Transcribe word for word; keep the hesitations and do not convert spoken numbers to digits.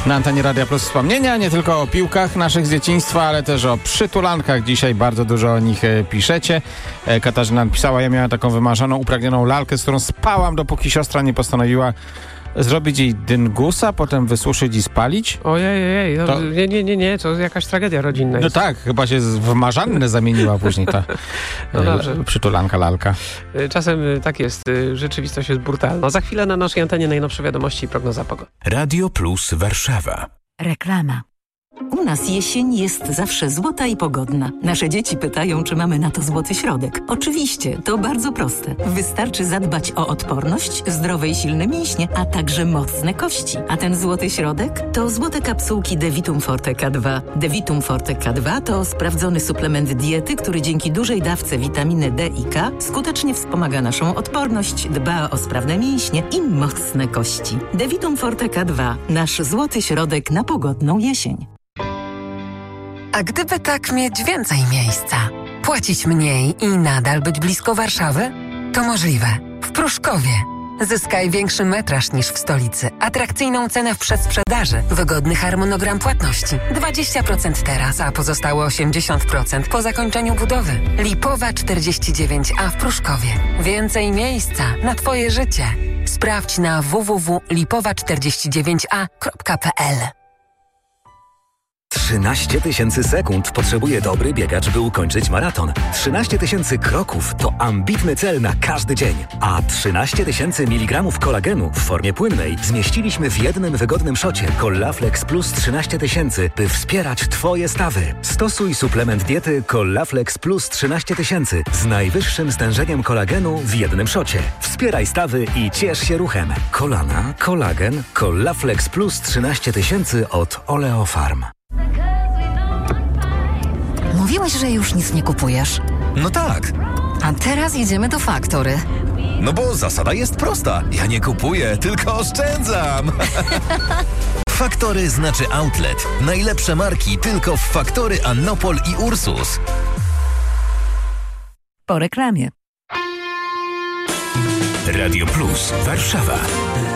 Na antenie Radia Plus wspomnienia nie tylko o piłkach naszych z dzieciństwa, ale też o przytulankach. Dzisiaj bardzo dużo o nich e, piszecie. E, Katarzyna napisała, ja miałem taką wymarzoną, upragnioną lalkę, z którą spałam, dopóki siostra nie postanowiła zrobić jej dyngusa, potem wysuszyć i spalić. Ojej, ojej, no, To- nie, nie, nie, nie, to jakaś tragedia rodzinna No jest. tak, chyba się z- w marzannę zamieniła później ta No e, dobrze. przytulanka, lalka. Y, Czasem y, tak jest, y, rzeczywistość jest brutalna. Za chwilę na naszej antenie najnowsze wiadomości i prognoza pogody. Radio Plus Warszawa. Reklama. U nas jesień jest zawsze złota i pogodna. Nasze dzieci pytają, czy mamy na to złoty środek. Oczywiście, to bardzo proste. Wystarczy zadbać o odporność, zdrowe i silne mięśnie, a także mocne kości. A ten złoty środek to złote kapsułki Devitum Forte K dwa. Devitum Forte K dwa to sprawdzony suplement diety, który dzięki dużej dawce witaminy D i K skutecznie wspomaga naszą odporność, dba o sprawne mięśnie i mocne kości. Devitum Forte K dwa. Nasz złoty środek na pogodną jesień. A gdyby tak mieć więcej miejsca, płacić mniej i nadal być blisko Warszawy? To możliwe. W Pruszkowie. Zyskaj większy metraż niż w stolicy, atrakcyjną cenę w przedsprzedaży, wygodny harmonogram płatności. dwadzieścia procent teraz, a pozostałe osiemdziesiąt procent po zakończeniu budowy. Lipowa czterdzieści dziewięć A w Pruszkowie. Więcej miejsca na Twoje życie. Sprawdź na w w w kropka lipowa czterdzieści dziewięć a kropka p l. trzynaście tysięcy sekund potrzebuje dobry biegacz, by ukończyć maraton. trzynaście tysięcy kroków to ambitny cel na każdy dzień. A trzynaście tysięcy miligramów kolagenu w formie płynnej zmieściliśmy w jednym wygodnym szocie Collaflex Plus trzynaście tysięcy, by wspierać Twoje stawy. Stosuj suplement diety Collaflex Plus trzynaście tysięcy z najwyższym stężeniem kolagenu w jednym szocie. Wspieraj stawy i ciesz się ruchem. Kolana, kolagen, Collaflex Plus trzynaście tysięcy od Oleofarm. Mówiłeś, że już nic nie kupujesz. No tak, A teraz idziemy do Faktory. no bo zasada jest prosta. Ja nie kupuję, tylko oszczędzam. Faktory znaczy outlet. Najlepsze marki tylko w Faktory, Annopol i Ursus. Po reklamie. Radio Plus Warszawa.